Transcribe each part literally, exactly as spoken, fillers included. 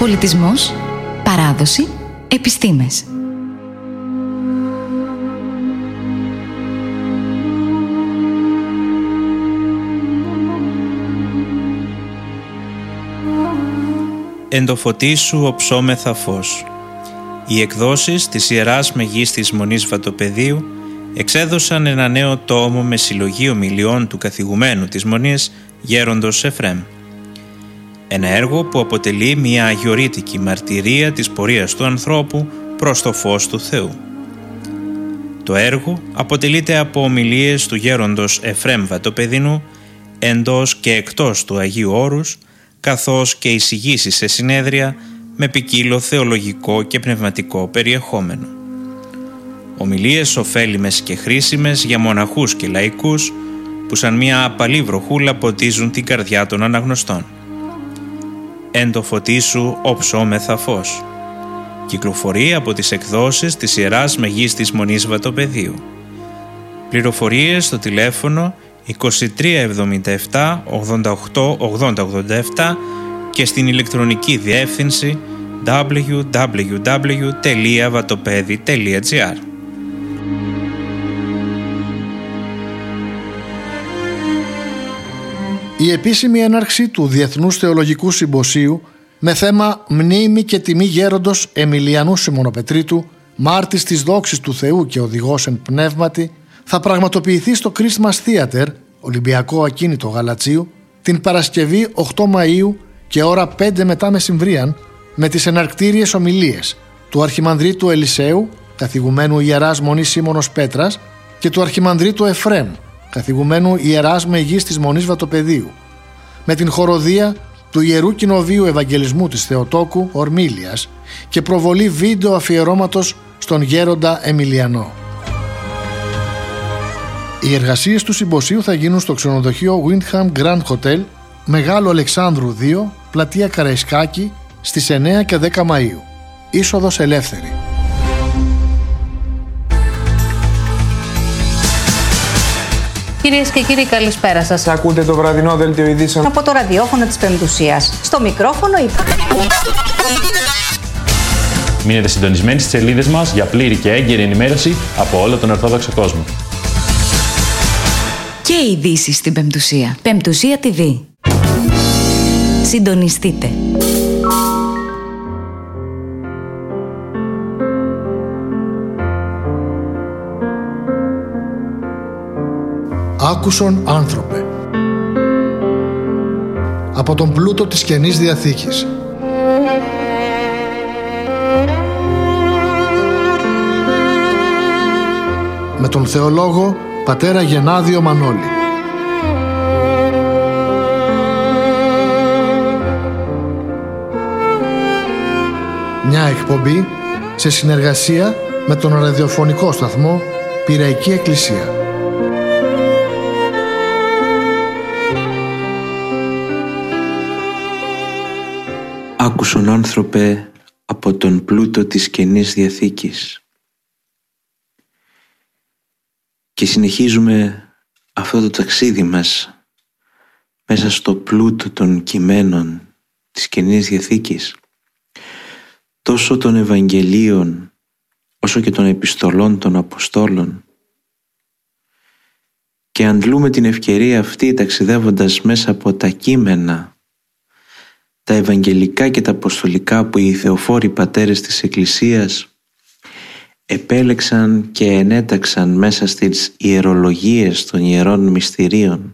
Πολιτισμός, παράδοση, επιστήμες. Εν το φωτί σου οψόμεθα φως. Οι εκδόσεις της Ιεράς Μεγίστης Μονής Βατοπεδίου εξέδωσαν ένα νέο τόμο με συλλογή ομιλιών του καθηγουμένου της Μονής, Γέροντος Εφρέμ. Ένα έργο που αποτελεί μια αγιορείτικη μαρτυρία της πορείας του ανθρώπου προς το φως του Θεού. Το έργο αποτελείται από ομιλίες του Γέροντος Εφρέμ Βατοπεδινού εντός και εκτός του Αγίου Όρους, καθώς και εισηγήσεις σε συνέδρια με ποικίλο θεολογικό και πνευματικό περιεχόμενο. Ομιλίες ωφέλιμες και χρήσιμες για μοναχούς και λαϊκούς που σαν μια απαλή βροχούλα ποτίζουν την καρδιά των αναγνωστών. Εν το φωτί σου οψόμεθα φως. Κυκλοφορεί από τις εκδόσεις της Ιεράς Μεγίστης Μονής Βατοπεδίου. Πληροφορίες στο τηλέφωνο είκοσι τρία εβδομήντα επτά ογδόντα οκτώ ογδόντα ογδόντα επτά και στην ηλεκτρονική διεύθυνση double-u double-u double-u τελεία vatopedi τελεία gr. Η επίσημη έναρξη του Διεθνούς Θεολογικού Συμποσίου με θέμα «Μνήμη και τιμή γέροντος Εμιλιανού Σιμωνοπετρίτου, μάρτης της δόξης του Θεού και οδηγός εν πνεύματι», θα πραγματοποιηθεί στο Christmas Theater, Ολυμπιακό Ακίνητο Γαλατσίου, την Παρασκευή οκτώ Μαΐου και ώρα πέντε μετά μεσημβρίαν, με τις εναρκτήριες ομιλίες του Αρχιμανδρίτου Ελισέου, καθηγουμένου Ιεράς Μονής Σίμωνος Πέτρας, και του Αρχιμανδρίτου Εφρέμ, καθηγουμένου Ιεράς Μεγίστης Μονής Βατοπεδίου, με την χοροδία του Ιερού Κοινοβείου Ευαγγελισμού της Θεοτόκου Ορμήλιας και προβολή βίντεο αφιερώματος στον γέροντα Εμιλιανό. Οι εργασίες του συμποσίου θα γίνουν στο ξενοδοχείο Windham Grand Hotel, Μεγάλο Αλεξάνδρου δύο, πλατεία Καραϊσκάκη, στις εννέα και δέκα Μαΐου. Είσοδος ελεύθερη. Κυρίες και κύριοι, καλησπέρα σας. Ακούτε το βραδινό δελτίο ειδήσεων από το ραδιόφωνο της Πεμπτουσίας. Στο μικρόφωνο η... Μείνετε συντονισμένοι στις σελίδες μας για πλήρη και έγκαιρη ενημέρωση από όλο τον Ορθόδοξο κόσμο. Και ειδήσεις στην Πεμπτουσία. Πεμπτουσία τι βι. Συντονιστείτε. Άκουσον άνθρωπε. Από τον πλούτο της Καινής Διαθήκης. Με τον θεολόγο πατέρα Γενάδιο Μανώλη. Μια εκπομπή σε συνεργασία με τον ραδιοφωνικό σταθμό Πειραϊκή Εκκλησία. Άκουσον άνθρωπε από τον πλούτο της Καινής Διαθήκης. Και συνεχίζουμε αυτό το ταξίδι μας μέσα στο πλούτο των κειμένων της Καινής Διαθήκης, τόσο των Ευαγγελίων όσο και των επιστολών των Αποστόλων, και αντλούμε την ευκαιρία αυτή ταξιδεύοντας μέσα από τα κείμενα, τα Ευαγγελικά και τα Αποστολικά που οι θεοφόροι πατέρες της Εκκλησίας επέλεξαν και ενέταξαν μέσα στις ιερολογίες των Ιερών Μυστηρίων.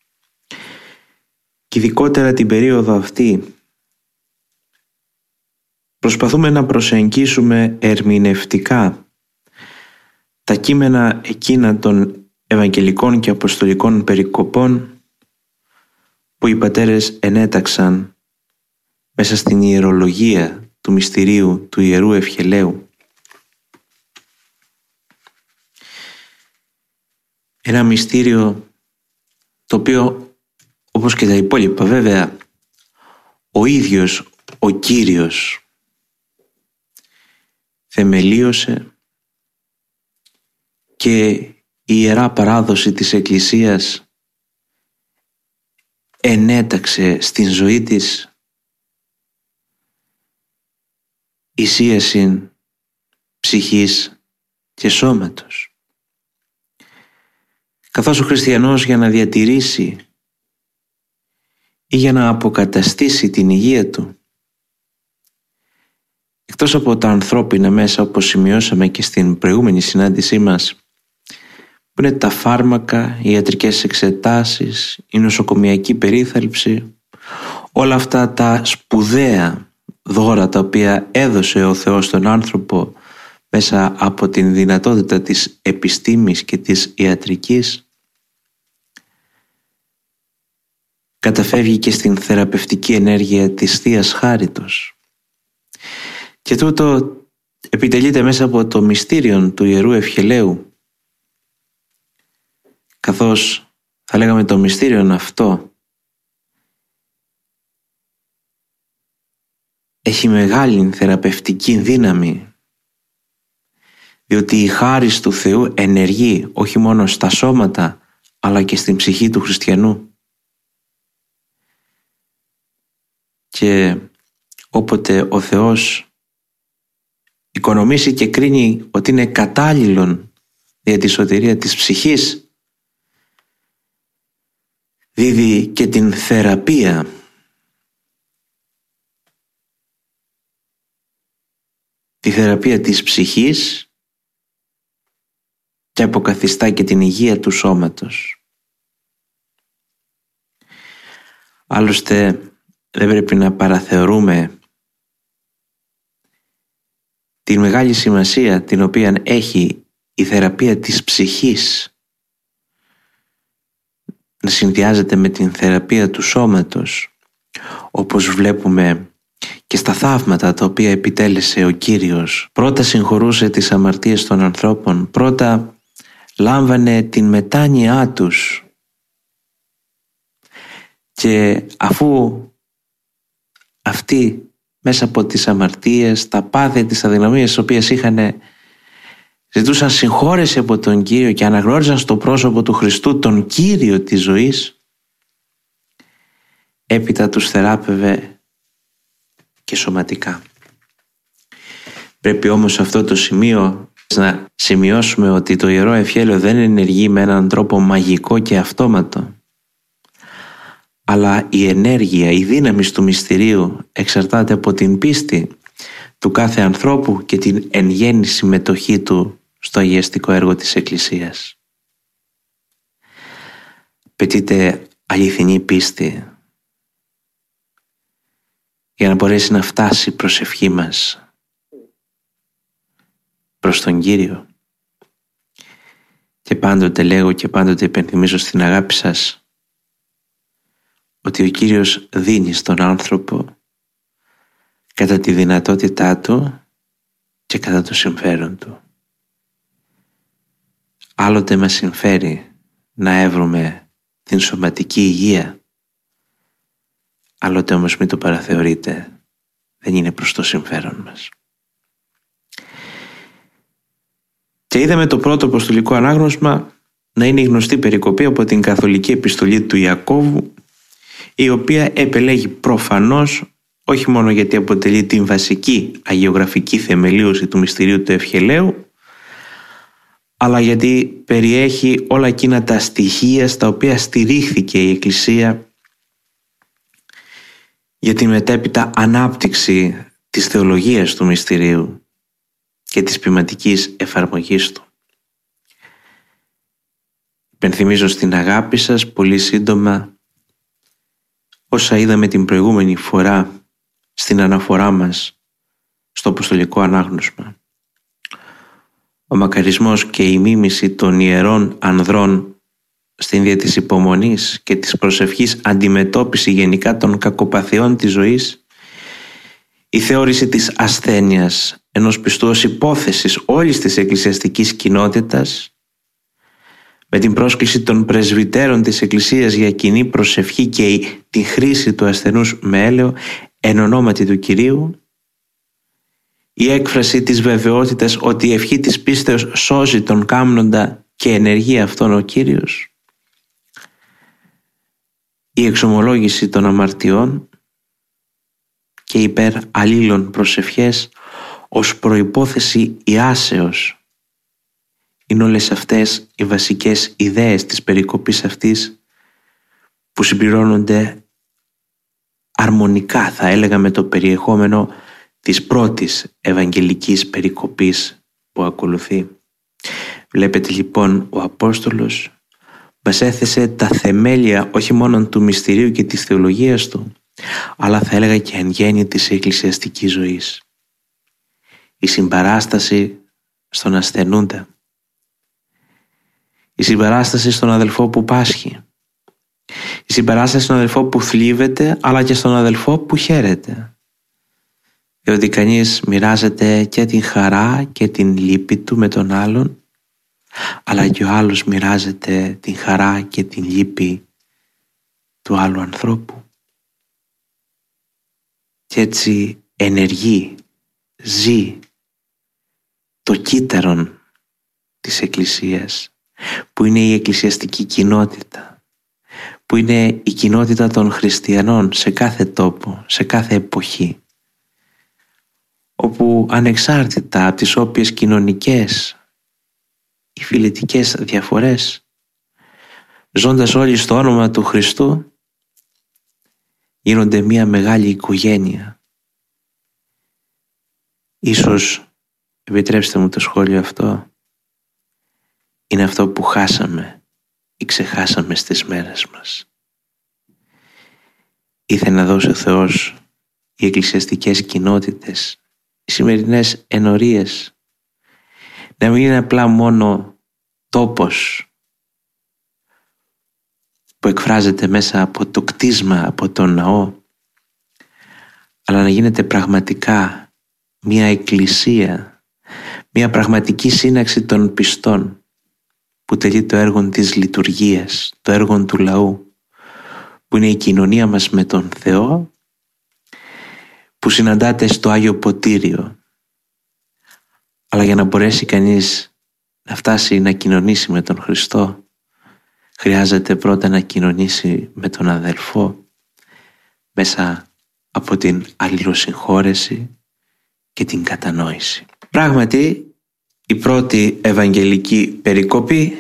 Και ειδικότερα την περίοδο αυτή προσπαθούμε να προσεγγίσουμε ερμηνευτικά τα κείμενα εκείνα των Ευαγγελικών και Αποστολικών περικοπών που οι πατέρες ενέταξαν μέσα στην ιερολογία του μυστηρίου του Ιερού Ευχελαίου. Ένα μυστήριο το οποίο, όπως και τα υπόλοιπα βέβαια, ο ίδιος ο Κύριος θεμελίωσε και η Ιερά Παράδοση της Εκκλησίας ενέταξε στην ζωή της εισίαση ψυχής και σώματος. Καθώς ο χριστιανός για να διατηρήσει ή για να αποκαταστήσει την υγεία του, εκτός από τα ανθρώπινα μέσα, όπως σημειώσαμε και στην προηγούμενη συνάντησή μας, που είναι τα φάρμακα, οι ιατρικές εξετάσεις, η νοσοκομιακή περίθαλψη, όλα αυτά τα σπουδαία δώρα τα οποία έδωσε ο Θεός στον άνθρωπο μέσα από την δυνατότητα της επιστήμης και της ιατρικής, καταφεύγει και στην θεραπευτική ενέργεια της Θείας Χάριτος. Και τούτο επιτελείται μέσα από το μυστήριο του Ιερού Ευχελαίου, καθώς θα λέγαμε το μυστήριο αυτό έχει μεγάλη θεραπευτική δύναμη, διότι η χάρις του Θεού ενεργεί όχι μόνο στα σώματα αλλά και στην ψυχή του χριστιανού. Και όποτε ο Θεός οικονομήσει και κρίνει ότι είναι κατάλληλον για τη σωτηρία της ψυχής, δίδει και την θεραπεία, τη θεραπεία της ψυχής, και αποκαθιστά και την υγεία του σώματος. Άλλωστε δεν πρέπει να παραθεωρούμε την μεγάλη σημασία την οποία έχει η θεραπεία της ψυχής να συνδυάζεται με την θεραπεία του σώματος, όπως βλέπουμε και στα θαύματα τα οποία επιτέλεσε ο Κύριος. Πρώτα συγχωρούσε τις αμαρτίες των ανθρώπων, πρώτα λάμβανε την μετάνοιά τους, και αφού αυτοί μέσα από τις αμαρτίες, τα πάθη, τις αδυναμίες τις οποίες είχαν, ζητούσαν συγχώρεση από τον Κύριο και αναγνώριζαν στο πρόσωπο του Χριστού τον Κύριο της ζωής, έπειτα τους θεράπευε και σωματικά. Πρέπει όμως σε αυτό το σημείο να σημειώσουμε ότι το Ιερό Ευχέλαιο δεν ενεργεί με έναν τρόπο μαγικό και αυτόματο, αλλά η ενέργεια, η δύναμη του μυστηρίου εξαρτάται από την πίστη του κάθε ανθρώπου και την εν γέννη συμμετοχή του στο αγιαστικό έργο της Εκκλησίας. Απαιτείται αληθινή πίστη για να μπορέσει να φτάσει η προσευχή μας προς τον Κύριο. Και πάντοτε λέγω και πάντοτε υπενθυμίζω στην αγάπη σας ότι ο Κύριος δίνει στον άνθρωπο κατά τη δυνατότητά του και κατά το συμφέρον του. Άλλοτε μας συμφέρει να έβρουμε την σωματική υγεία, άλλοτε όμως μην το παραθεωρείτε, δεν είναι προς το συμφέρον μας. Και είδαμε το πρώτο αποστολικό ανάγνωσμα να είναι η γνωστή περικοπή από την καθολική επιστολή του Ιακώβου, η οποία επελέγει προφανώς όχι μόνο γιατί αποτελεί την βασική αγιογραφική θεμελίωση του μυστηρίου του Ευχελαίου, αλλά γιατί περιέχει όλα εκείνα τα στοιχεία στα οποία στηρίχθηκε η Εκκλησία για τη μετέπειτα ανάπτυξη της θεολογίας του μυστηρίου και της ποιηματικής εφαρμογής του. Υπενθυμίζω στην αγάπη σας πολύ σύντομα όσα είδαμε την προηγούμενη φορά στην αναφορά μας στο αποστολικό ανάγνωσμα. Ο μακαρισμός και η μίμηση των ιερών ανδρών στην δια της υπομονής και της προσευχής αντιμετώπιση γενικά των κακοπαθειών της ζωής, η θεώρηση της ασθένειας ενός πιστού ως υπόθεσης όλης της εκκλησιαστικής κοινότητας, με την πρόσκληση των πρεσβυτέρων της Εκκλησίας για κοινή προσευχή και τη χρήση του ασθενούς με έλεο εν ονόματι του Κυρίου, η έκφραση της βεβαιότητας ότι η ευχή της πίστεως σώζει τον κάμνοντα και ενεργεί αυτόν ο Κύριος, η εξομολόγηση των αμαρτιών και υπέρ αλλήλων προσευχές, ως προϋπόθεση ιάσεως. Είναι όλες αυτές οι βασικές ιδέες της περικοπής αυτής που συμπληρώνονται αρμονικά, θα έλεγα, με το περιεχόμενο της πρώτης ευαγγελικής περικοπής που ακολουθεί. Βλέπετε λοιπόν, ο Απόστολος μας έθεσε τα θεμέλια όχι μόνο του μυστηρίου και της θεολογίας του, αλλά θα έλεγα και εν γέννη της εκκλησιαστικής ζωής. Η συμπαράσταση στον ασθενούντα, η συμπαράσταση στον αδελφό που πάσχει, η συμπαράσταση στον αδελφό που θλίβεται, αλλά και στον αδελφό που χαίρεται. Διότι κανείς μοιράζεται και την χαρά και την λύπη του με τον άλλον, αλλά και ο άλλος μοιράζεται την χαρά και την λύπη του άλλου ανθρώπου. Και έτσι ενεργεί, ζει το κύτταρον της Εκκλησίας, που είναι η εκκλησιαστική κοινότητα, που είναι η κοινότητα των χριστιανών σε κάθε τόπο, σε κάθε εποχή, όπου ανεξάρτητα από τις όποιες κοινωνικές ή φιλετικές διαφορές, ζώντας όλοι στο όνομα του Χριστού, γίνονται μια μεγάλη οικογένεια. Ίσως, επιτρέψτε μου το σχόλιο αυτό, είναι αυτό που χάσαμε ή ξεχάσαμε στις μέρες μας. Ήθελε να δώσει ο Θεός οι εκκλησιαστικές κοινότητες, οι σημερινές ενορίες, να μην είναι απλά μόνο τόπος που εκφράζεται μέσα από το κτίσμα, από τον ναό, αλλά να γίνεται πραγματικά μια εκκλησία, μια πραγματική σύναξη των πιστών που τελεί το έργο της λειτουργίας, το έργο του λαού, που είναι η κοινωνία μας με τον Θεό, που συναντάται στο Άγιο Ποτήριο. Αλλά για να μπορέσει κανείς να φτάσει να κοινωνήσει με τον Χριστό, χρειάζεται πρώτα να κοινωνήσει με τον αδελφό μέσα από την αλληλοσυγχώρεση και την κατανόηση. Πράγματι, η πρώτη ευαγγελική περικοπή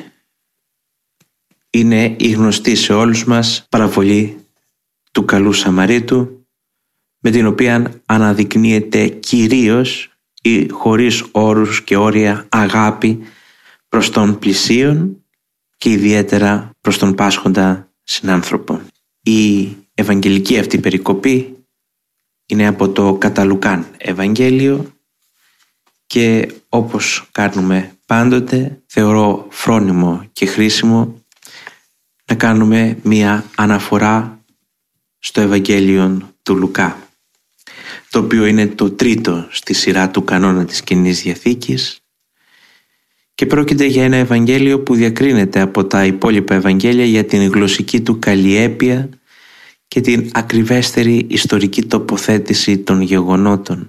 είναι η γνωστή σε όλους μας παραβολή του καλού Σαμαρίτου, με την οποία αναδεικνύεται κυρίως η χωρίς όρους και όρια αγάπη προς τον πλησίον και ιδιαίτερα προς τον πάσχοντα συνάνθρωπο. Η ευαγγελική αυτή περικοπή είναι από το κατά Λουκάν Ευαγγέλιο και όπως κάνουμε πάντοτε, θεωρώ φρόνιμο και χρήσιμο να κάνουμε μία αναφορά στο Ευαγγέλιο του Λουκά, το οποίο είναι το τρίτο στη σειρά του κανόνα της Καινής Διαθήκης και πρόκειται για ένα Ευαγγέλιο που διακρίνεται από τα υπόλοιπα Ευαγγέλια για την γλωσσική του καλλιέπεια και την ακριβέστερη ιστορική τοποθέτηση των γεγονότων.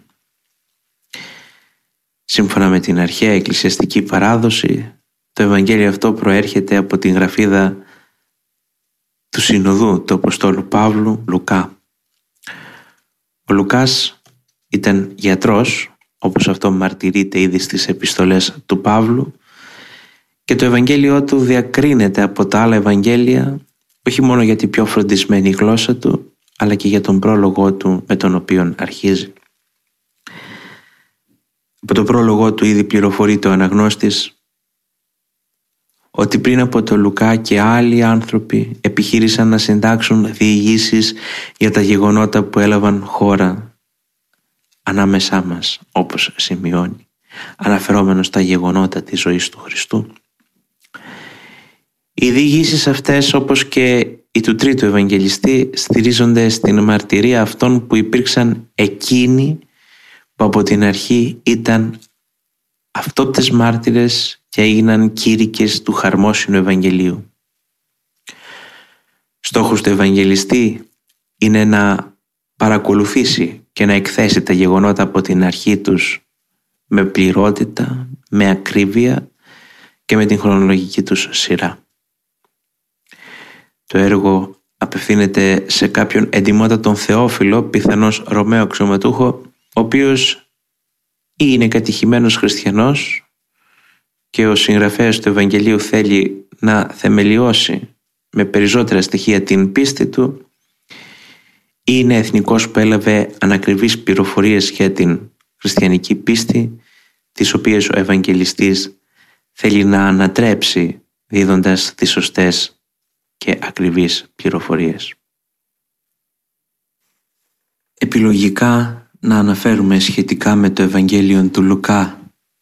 Σύμφωνα με την αρχαία εκκλησιαστική παράδοση, το Ευαγγέλιο αυτό προέρχεται από την γραφίδα του Συνοδού του Αποστόλου Παύλου Λουκά. Ο Λουκάς ήταν γιατρός, όπως αυτό μαρτυρείται ήδη στις επιστολές του Παύλου, και το Ευαγγέλιο του διακρίνεται από τα άλλα Ευαγγέλια όχι μόνο για την πιο φροντισμένη γλώσσα του, αλλά και για τον πρόλογο του με τον οποίο αρχίζει. Από το πρόλογο του ήδη πληροφορείται ο αναγνώστης ότι πριν από το Λουκά και άλλοι άνθρωποι επιχείρησαν να συντάξουν διηγήσεις για τα γεγονότα που έλαβαν χώρα ανάμεσά μας, όπως σημειώνει, αναφερόμενος στα γεγονότα της ζωής του Χριστού. Οι διηγήσεις αυτές, όπως και οι του τρίτου Ευαγγελιστή, στηρίζονται στην μαρτυρία αυτών που υπήρξαν εκείνοι που από την αρχή ήταν αυτόπτες μάρτυρες και έγιναν κήρυκες του χαρμόσυνου Ευαγγελίου. Στόχος του Ευαγγελιστή είναι να παρακολουθήσει και να εκθέσει τα γεγονότα από την αρχή τους με πληρότητα, με ακρίβεια και με την χρονολογική τους σειρά. Το έργο απευθύνεται σε κάποιον εντιμότατον Θεόφιλο, πιθανώς Ρωμαίο αξιωματούχο, ο οποίος ή είναι κατηχημένος χριστιανός και ο συγγραφέας του Ευαγγελίου θέλει να θεμελιώσει με περισσότερα στοιχεία την πίστη του, ή είναι εθνικός που έλαβε ανακριβείς πληροφορίες για την χριστιανική πίστη, τις οποίες ο Ευαγγελιστής θέλει να ανατρέψει δίδοντας τις σωστές και ακριβείς πληροφορίες. Επιλογικά να αναφέρουμε σχετικά με το Ευαγγέλιο του Λουκά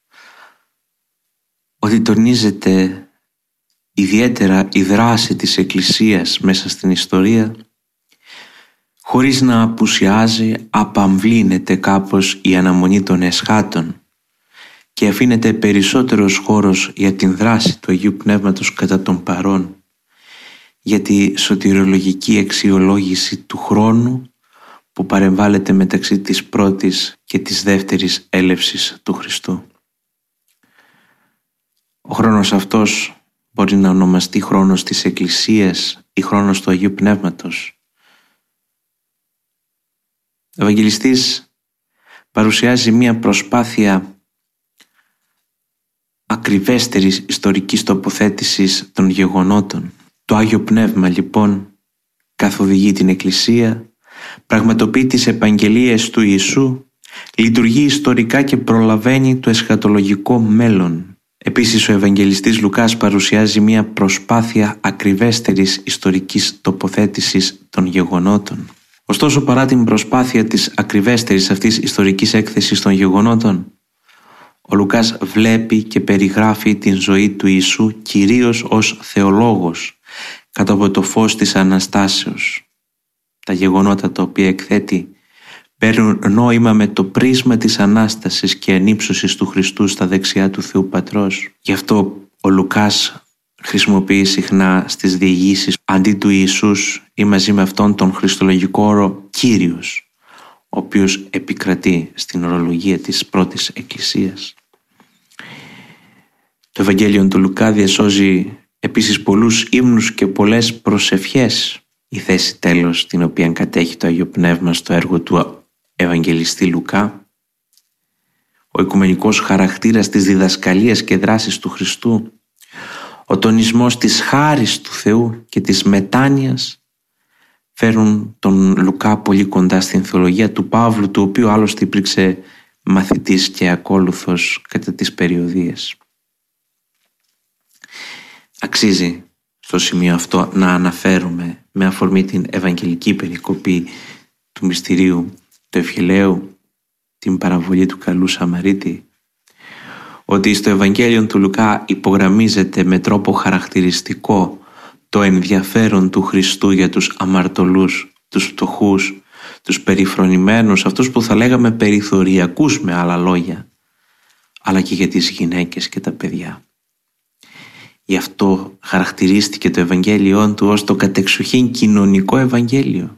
ότι τονίζεται ιδιαίτερα η δράση της Εκκλησίας μέσα στην ιστορία, χωρίς να απουσιάζει, απαμβλύνεται κάπως η αναμονή των εσχάτων και αφήνεται περισσότερος χώρος για την δράση του Αγίου Πνεύματος κατά τον παρόν, για τη σωτηρολογική αξιολόγηση του χρόνου που παρεμβάλλεται μεταξύ της πρώτης και της δεύτερης έλευσης του Χριστού. Ο χρόνος αυτός μπορεί να ονομαστεί χρόνος της Εκκλησίας ή χρόνος του Αγίου Πνεύματος. Ο Ευαγγελιστής παρουσιάζει μια προσπάθεια ακριβέστερης ιστορικής τοποθέτησης των γεγονότων. Το Άγιο Πνεύμα λοιπόν καθοδηγεί την Εκκλησία, πραγματοποιεί τις επαγγελίες του Ιησού, λειτουργεί ιστορικά και προλαβαίνει το εσχατολογικό μέλλον. Επίσης ο Ευαγγελιστής Λουκάς παρουσιάζει μια προσπάθεια ακριβέστερης ιστορικής τοποθέτησης των γεγονότων. Ωστόσο, παρά την προσπάθεια της ακριβέστερης αυτής ιστορικής έκθεσης των γεγονότων, ο Λουκάς βλέπει και περιγράφει την ζωή του Ιησού κυρίως ως θεολόγος κάτω από το φως της Αναστάσεως. Τα γεγονότα τα οποία εκθέτει παίρνουν νόημα με το πρίσμα της Ανάστασης και ανύψωσης του Χριστού στα δεξιά του Θεού Πατρός. Γι' αυτό ο Λουκάς χρησιμοποιεί συχνά στις διηγήσεις αντί του Ιησούς ή μαζί με αυτόν τον χριστολογικό όρο Κύριος, ο οποίος επικρατεί στην ορολογία της πρώτης Εκκλησίας. Το Ευαγγέλιο του Λουκά διασώζει επίσης πολλούς ύμνους και πολλές προσευχές. Η θέση τέλος την οποία κατέχει το Άγιο Πνεύμα στο έργο του Ευαγγελιστή Λουκά, ο οικουμενικός χαρακτήρας της διδασκαλίας και δράσης του Χριστού, ο τονισμός της χάρης του Θεού και της μετάνοιας φέρουν τον Λουκά πολύ κοντά στην θεολογία του Παύλου, του οποίου άλλωστε υπήρξε μαθητής και ακόλουθος κατά τις περιοδίες. Αξίζει στο σημείο αυτό να αναφέρουμε με αφορμή την Ευαγγελική περικοπή του μυστηρίου του Ευχελαίου, την παραβολή του καλού Σαμαρίτη, ότι στο Ευαγγέλιο του Λουκά υπογραμμίζεται με τρόπο χαρακτηριστικό το ενδιαφέρον του Χριστού για τους αμαρτωλούς, τους φτωχούς, τους περιφρονημένους, αυτούς που θα λέγαμε περιθωριακούς με άλλα λόγια, αλλά και για τις γυναίκες και τα παιδιά. Γι' αυτό χαρακτηρίστηκε το Ευαγγέλιό του ως το κατεξοχήν κοινωνικό Ευαγγέλιο,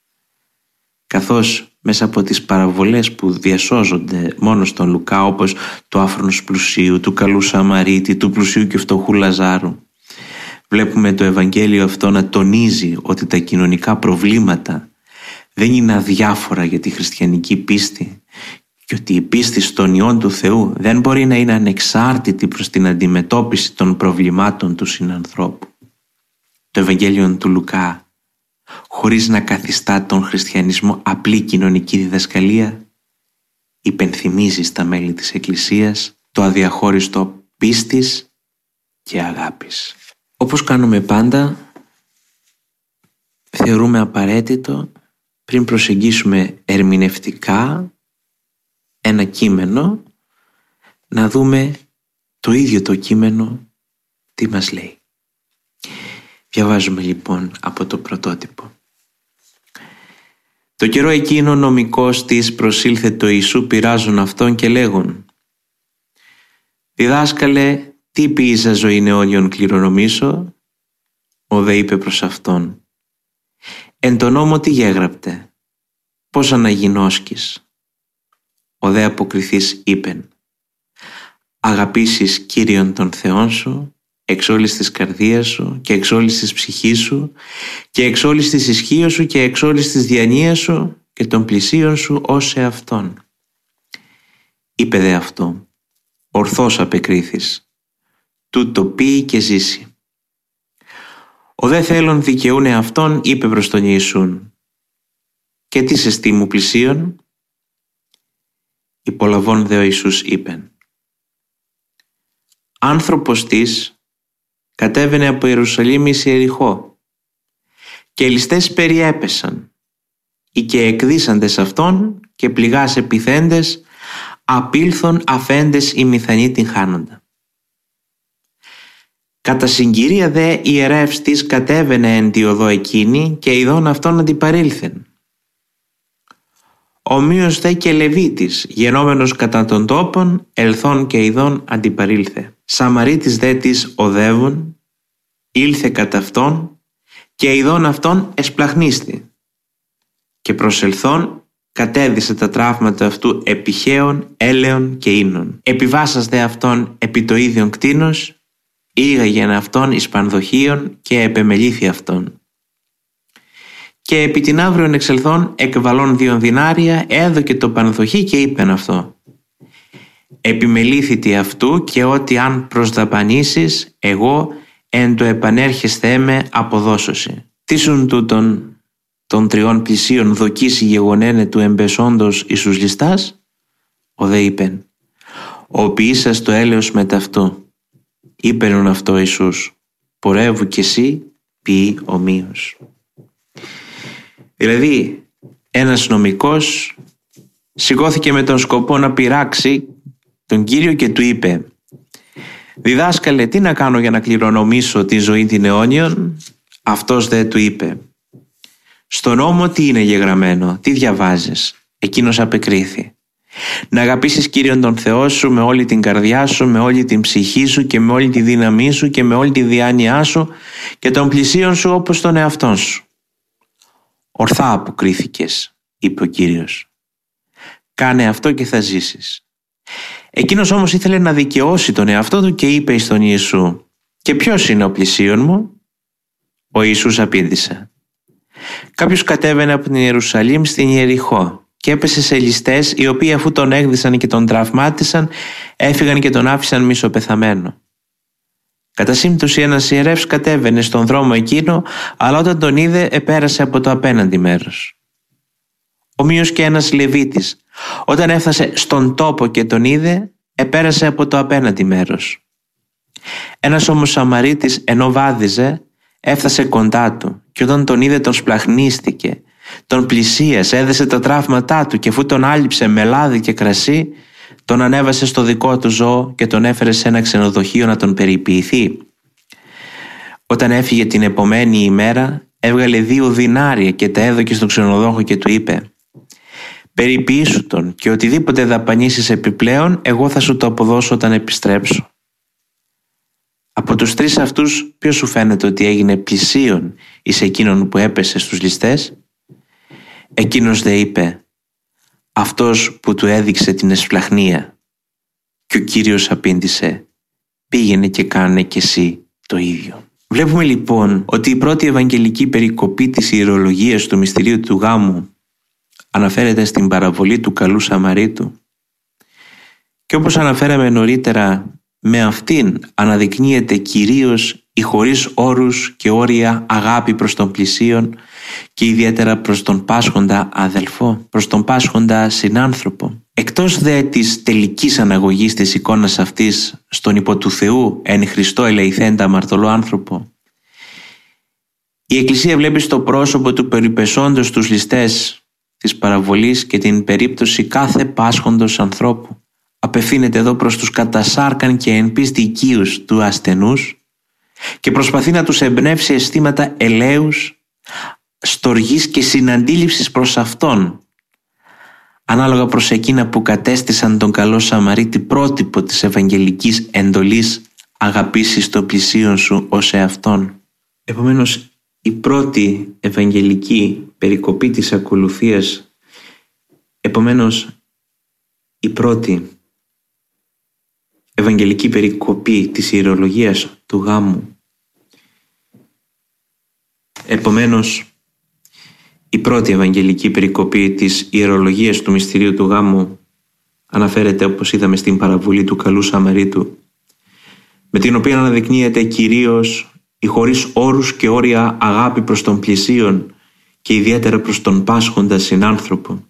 καθώς μέσα από τις παραβολές που διασώζονται μόνο στον Λουκά, όπως του άφρονος πλουσίου, του καλού Σαμαρίτη, του πλουσίου και φτωχού Λαζάρου, βλέπουμε το Ευαγγέλιο αυτό να τονίζει ότι τα κοινωνικά προβλήματα δεν είναι αδιάφορα για τη χριστιανική πίστη και ότι η πίστη στον Υιόν του Θεού δεν μπορεί να είναι ανεξάρτητη προς την αντιμετώπιση των προβλημάτων του συνανθρώπου. Το Ευαγγέλιο του Λουκά, χωρίς να καθιστά τον χριστιανισμό απλή κοινωνική διδασκαλία, υπενθυμίζει στα μέλη της Εκκλησίας το αδιαχώριστο πίστης και αγάπης. Όπως κάνουμε πάντα, θεωρούμε απαραίτητο πριν προσεγγίσουμε ερμηνευτικά ένα κείμενο να δούμε το ίδιο το κείμενο τι μας λέει. Διαβάζουμε λοιπόν από το πρωτότυπο. Το καιρό εκείνο νομικός της προσήλθε το Ιησού πειράζουν αυτόν και λέγον: «Διδάσκαλε, τι ποιήσα ζωήν αιώνιον κληρονομήσω?» Ο δε είπε προς αυτόν: «Εν το νόμο τι γέγραπτε, πώς αναγινώσκεις?» Ο δε αποκριθής είπεν: «Αγαπήσεις Κύριον τον Θεόν σου εξ όλης της καρδίας σου και εξ όλης της ψυχής σου και εξ όλης της ισχύως σου και εξ όλης της διανοίας σου και των πλησίων σου ως εαυτόν». Είπε δε αυτό, ορθώς απεκρίθης, τούτο πει και ζήσει. Ο δε θέλων δικαιούνε αυτόν, είπε προς τον Ιησούν, και τι σε μου πλησίον? Υπολαβών δε ο Ιησούς είπεν, άνθρωπος της κατέβαινε από Ιερουσαλήμ εις Ιεριχώ, και οι ληστές περιέπεσαν, ή και εκδίσαντες αυτόν, και πληγάς επιθέντες, απήλθον αφέντες οι μηθανοί την χάνοντα. Κατά συγκυρία δε ιερεύς της κατέβαινε εν τη οδό εκείνη, και ειδών αυτόν αντιπαρήλθεν. Ομοίως δε και Λεβίτης, γενόμενος κατά των τόπων, ελθόν και ειδών αντιπαρήλθε. Σαμαρίτης δε της οδεύουν, ήλθε κατά αυτόν, και ειδών αυτόν εσπλαχνίστη. Και προσελθόν κατέδισε τα τραύματα αυτού επιχαίων, έλεων και ίνων. Επιβάσας δε αυτόν επί το ίδιον κτίνος, ήγαγεν αυτόν εις πανδοχείων και επεμελήθη αυτόν. Και επί την αύριον εξελθόν εκβαλών δύο δινάρια έδωκε το πανδοχή και είπεν αυτό, επιμελήθητη αυτού και ότι αν προσδαπανήσεις εγώ εν το επανέρχεσθέ με αποδώσωση. Τίσουν τούτον των τριών πλησίων δοκίσει γεγονένε του εμπεσόντος εις τους ληστάς? Ο δε είπεν, ο ποιήσας το έλεος με ταυτού. Είπενον αυτό Ιησούς, πορεύου κι εσύ ποιεί ομοίως. Δηλαδή ένας νομικός σηκώθηκε με τον σκοπό να πειράξει τον Κύριο και του είπε, διδάσκαλε, τι να κάνω για να κληρονομήσω τη ζωή την αιώνιον? Αυτός δε του είπε, στο νόμο τι είναι γεγραμμένο, τι διαβάζεις? Εκείνος απεκρίθη, να αγαπήσεις Κύριον τον Θεό σου με όλη την καρδιά σου, με όλη την ψυχή σου και με όλη τη δύναμή σου και με όλη τη διάνοιά σου και τον πλησίον σου όπως τον εαυτόν σου. Ορθά αποκρίθηκες, είπε ο Κύριος. Κάνε αυτό και θα ζήσεις. Εκείνος όμως ήθελε να δικαιώσει τον εαυτό του και είπε στον Ιησού, και ποιος είναι ο πλησίον μου? Ο Ιησούς απήντησε, κάποιος κατέβαινε από την Ιερουσαλήμ στην Ιεριχώ και έπεσε σε ληστές, οι οποίοι αφού τον έγδισαν και τον τραυμάτισαν, έφυγαν και τον άφησαν μισοπεθαμένο. Κατά σύμπτωση ένας ιερεύς κατέβαινε στον δρόμο εκείνο, αλλά όταν τον είδε επέρασε από το απέναντι μέρος. Ομοίως και ένας Λεβίτης, όταν έφτασε στον τόπο και τον είδε, επέρασε από το απέναντι μέρος. Ένας όμως Σαμαρίτης, ενώ βάδιζε, έφτασε κοντά του και όταν τον είδε τον σπλαχνίστηκε, τον πλησίασε, έδεσε τα τραύματά του και αφού τον άλυψε με λάδι και κρασί, τον ανέβασε στο δικό του ζώο και τον έφερε σε ένα ξενοδοχείο να τον περιποιηθεί. Όταν έφυγε την επομένη ημέρα, έβγαλε δύο δινάρια και τα έδωκε στον ξενοδόχο και του είπε, περιποιήσου τον και οτιδήποτε δαπανίσεις επιπλέον, εγώ θα σου το αποδώσω όταν επιστρέψω. Από τους τρεις αυτούς, ποιος σου φαίνεται ότι έγινε πλησίον εις εκείνον που έπεσε στους ληστές? Εκείνος δε είπε, αυτός που του έδειξε την εσφλαχνία. Και ο Κύριος απήντησε, πήγαινε και κάνε κι εσύ το ίδιο. Βλέπουμε λοιπόν ότι η πρώτη ευαγγελική περικοπή της ιερολογίας του μυστηρίου του γάμου αναφέρεται στην παραβολή του καλού Σαμαρίτου. Και όπως αναφέραμε νωρίτερα, με αυτήν αναδεικνύεται κυρίως η χωρίς όρους και όρια αγάπη προς τον πλησίον και ιδιαίτερα προς τον πάσχοντα αδελφό, προς τον πάσχοντα συνάνθρωπο. Εκτός δε της τελικής αναγωγής της εικόνας αυτής στον υπό του Θεού εν Χριστώ ελεηθέντα αμαρτωλό άνθρωπο, η Εκκλησία βλέπει στο πρόσωπο του περιπεσόντος τους ληστές της παραβολής και την περίπτωση κάθε πάσχοντος ανθρώπου. Απευθύνεται εδώ προς τους κατασάρκαν και εν πίστη οικείους του ασθενούς και προσπαθεί να τους εμπνεύσει αισθήματα ελέους, στοργής και συναντήληψης προς Αυτόν, ανάλογα προς εκείνα που κατέστησαν τον καλό Σαμαρίτη πρότυπο της ευαγγελικής εντολής αγαπήσεις το πλησίον σου ως εαυτόν. Επομένως, η πρώτη ευαγγελική περικοπή της ακολουθίας, επομένως η πρώτη ευαγγελική περικοπή της ιερολογίας του γάμου, επομένως η πρώτη ευαγγελική περικοπή της ιερολογίας του μυστηρίου του γάμου αναφέρεται, όπως είδαμε στην παραβολή του καλού Σαμαρίτου, με την οποία αναδεικνύεται κυρίως η χωρίς όρους και όρια αγάπη προς τον πλησίον και ιδιαίτερα προς τον πάσχοντα συνάνθρωπο.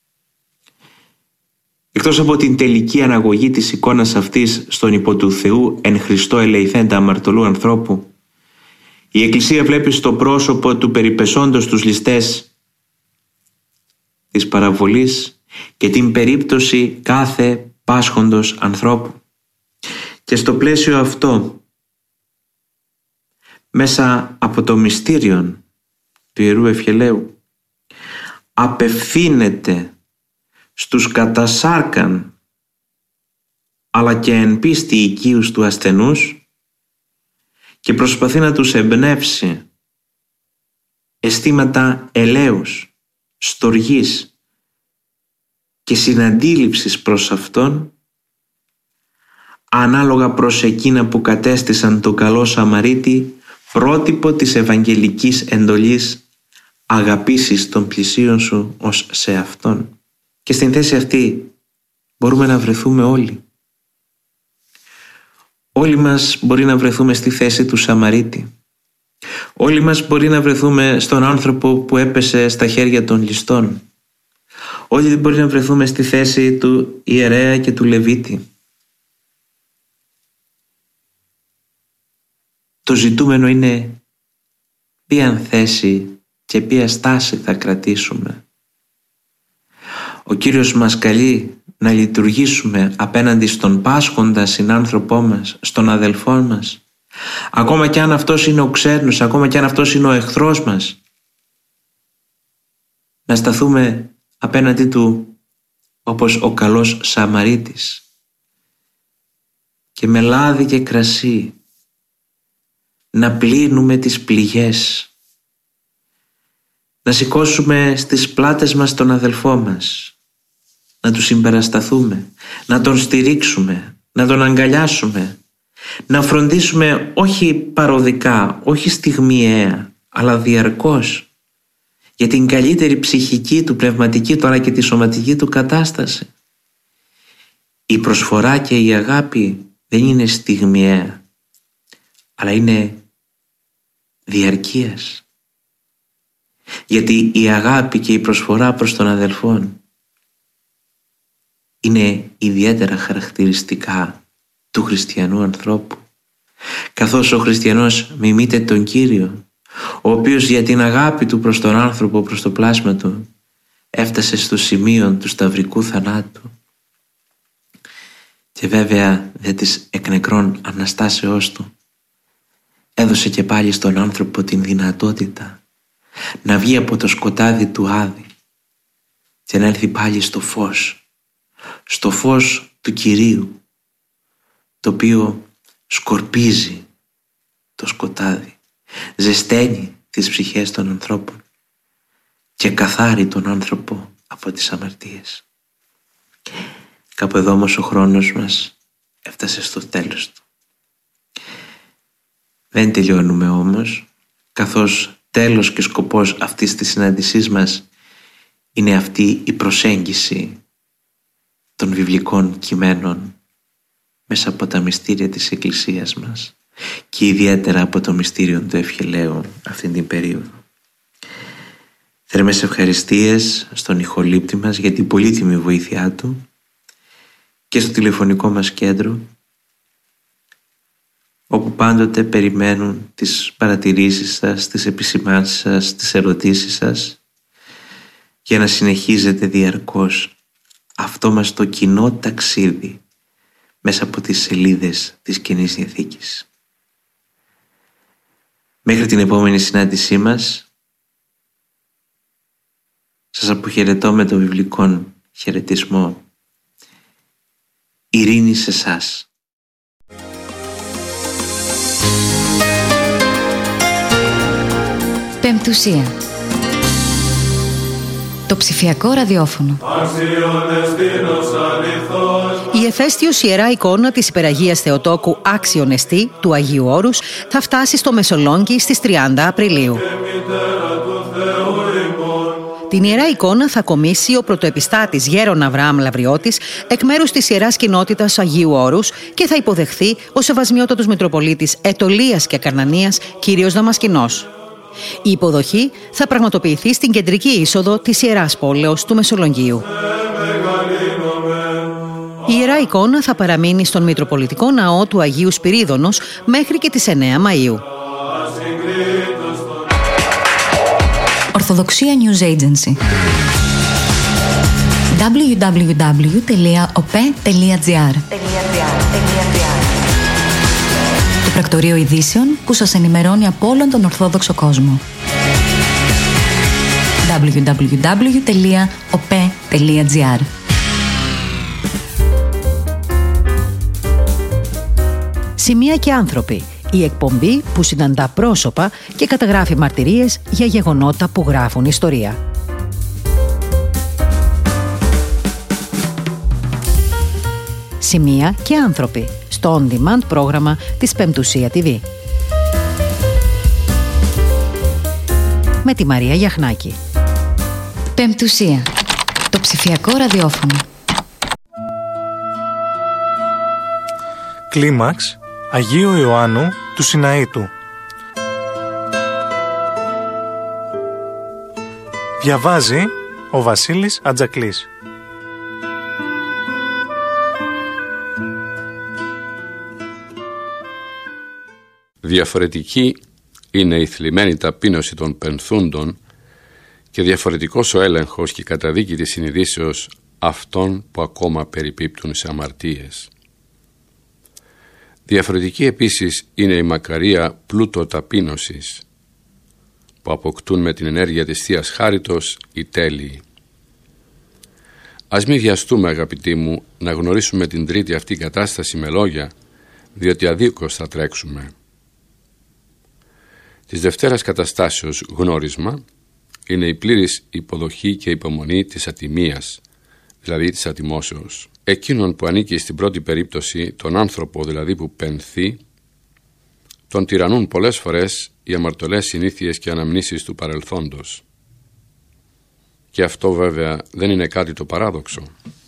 Εκτός από την τελική αναγωγή της εικόνας αυτής στον υπό του Θεού εν Χριστώ ελεηθέντα αμαρτωλού ανθρώπου, η Εκκλησία βλέπει στο πρόσωπο του περιπεσόντος τους ληστές της παραβολής και την περίπτωση κάθε πάσχοντος ανθρώπου. Και στο πλαίσιο αυτό, μέσα από το μυστήριο του Ιερού Ευχελαίου, απευθύνεται στους κατασάρκαν αλλά και εν πίστη οικείους του ασθενούς και προσπαθεί να τους εμπνεύσει αισθήματα ελέους, στοργής και συναντήληψης προς Αυτόν, ανάλογα προς εκείνα που κατέστησαν το καλό Σαμαρίτη πρότυπο της ευαγγελικής εντολής «αγαπήσεις τον πλησίον σου ως σε Αυτόν». Και στην θέση αυτή μπορούμε να βρεθούμε όλοι. Όλοι μας μπορεί να βρεθούμε στη θέση του Σαμαρίτη. Όλοι μας μπορεί να βρεθούμε στον άνθρωπο που έπεσε στα χέρια των ληστών. Όλοι μπορεί να βρεθούμε στη θέση του ιερέα και του Λεβίτη. Το ζητούμενο είναι ποια θέση και ποια στάση θα κρατήσουμε. Ο Κύριος μας καλεί να λειτουργήσουμε απέναντι στον πάσχοντα συνάνθρωπό μας, στον αδελφό μας, ακόμα και αν αυτός είναι ο ξένος, ακόμα και αν αυτός είναι ο εχθρός μας, να σταθούμε απέναντι του όπως ο καλός Σαμαρίτης και με λάδι και κρασί να πλύνουμε τις πληγές, να σηκώσουμε στις πλάτες μας τον αδελφό μας, να του συμπερασταθούμε, να τον στηρίξουμε, να τον αγκαλιάσουμε, να φροντίσουμε όχι παροδικά, όχι στιγμιαία, αλλά διαρκώς για την καλύτερη ψυχική του, πνευματική τώρα και τη σωματική του κατάσταση. Η προσφορά και η αγάπη δεν είναι στιγμιαία, αλλά είναι διαρκείας. Γιατί η αγάπη και η προσφορά προς τον αδελφόν είναι ιδιαίτερα χαρακτηριστικά του χριστιανού ανθρώπου. Καθώς ο χριστιανός μιμείται τον Κύριο, ο οποίος για την αγάπη του προς τον άνθρωπο, προς το πλάσμα του, έφτασε στο σημείο του σταυρικού θανάτου. Και βέβαια δια της εκ νεκρών Αναστάσεώς του έδωσε και πάλι στον άνθρωπο την δυνατότητα να βγει από το σκοτάδι του Άδη και να έρθει πάλι στο φως, στο φως του Κυρίου, το οποίο σκορπίζει το σκοτάδι, ζεσταίνει τις ψυχές των ανθρώπων και καθάρει τον άνθρωπο από τις αμαρτίες. Κάπου εδώ όμως ο χρόνος μας έφτασε στο τέλος του. Δεν τελειώνουμε όμως, καθώς τέλος και σκοπός αυτής της συνάντησής μας είναι αυτή η προσέγγιση των βιβλικών κειμένων μέσα από τα μυστήρια της Εκκλησίας μας και ιδιαίτερα από το μυστήριο του Ευχελαίου αυτήν την περίοδο. Θερμές ευχαριστίες στον ηχολήπτη μας για την πολύτιμη βοήθειά του και στο τηλεφωνικό μας κέντρο, όπου πάντοτε περιμένουν τις παρατηρήσεις σας, τις επισημάνσεις σας, τις ερωτήσεις σας, για να συνεχίζετε διαρκώς αυτό μας το κοινό ταξίδι μέσα από τις σελίδες της Καινής Διαθήκης. Μέχρι την επόμενη συνάντησή μας, σας αποχαιρετώ με το βιβλικό χαιρετισμό. Ειρήνη σε εσάς. Πεμπτουσία. Το ψηφιακό ραδιόφωνο. Η εφαίστειος ιερά εικόνα της Υπεραγίας Θεοτόκου Άξιον Εστί του Αγίου Όρους θα φτάσει στο Μεσολόγγι στις τριάντα Απριλίου. Την Ιερά Εικόνα θα κομίσει ο πρωτοεπιστάτης Γέρον Αβραάμ Λαβριώτης εκ μέρους της Ιεράς Κοινότητας Αγίου Όρους και θα υποδεχθεί ο Σεβασμιότατος Μητροπολίτης Αιτωλείας και Ακαρνανίας κύριος Δαμασκηνός. Η υποδοχή θα πραγματοποιηθεί στην κεντρική είσοδο της Ιεράς Πόλεως του Μεσολογγίου. Η Ιερά Εικόνα θα παραμείνει στον Μητροπολιτικό Ναό του Αγίου Σπυρίδωνος μέχρι και τις εννέα Μαΐου. Ορθοδοξία News Agency. double-u double-u double-u τελεία ο πι e τελεία τζι άρ. Το πρακτορείο ειδήσεων που σας ενημερώνει από όλον τον Ορθόδοξο κόσμο. double-u double-u double-u τελεία ο πι e τελεία τζι άρ. Σημεία και άνθρωποι. Η εκπομπή που συναντά πρόσωπα και καταγράφει μαρτυρίες για γεγονότα που γράφουν ιστορία. Σημεία και άνθρωποι στο on-demand πρόγραμμα της Πεμπτουσία τι βι. Με τη Μαρία Γιαχνάκη. Πεμπτουσία. Το ψηφιακό ραδιόφωνο. Κλίμαξ Αγίου Ιωάννου του Σιναήτου. Διαβάζει ο Βασίλης Ατζακλής. Διαφορετική είναι η θλιμμένη ταπείνωση των πενθούντων και διαφορετικός ο έλεγχος και η καταδίκη της συνειδήσεως αυτών που ακόμα περιπίπτουν σε αμαρτίες. Διαφορετική επίσης είναι η μακαρία πλούτο ταπείνωσης που αποκτούν με την ενέργεια της Θείας Χάριτος οι τέλειοι. Ας μην βιαστούμε, αγαπητοί μου, να γνωρίσουμε την τρίτη αυτή κατάσταση με λόγια, διότι αδίκως θα τρέξουμε. Της Δευτέρας καταστάσεως γνώρισμα είναι η πλήρης υποδοχή και υπομονή της ατιμίας, δηλαδή της ατιμώσεως. Εκείνον που ανήκει στην πρώτη περίπτωση, τον άνθρωπο δηλαδή που πενθεί, τον τυραννούν πολλές φορές οι αμαρτωλές συνήθειες και αναμνήσεις του παρελθόντος. Και αυτό βέβαια δεν είναι κάτι το παράδοξο.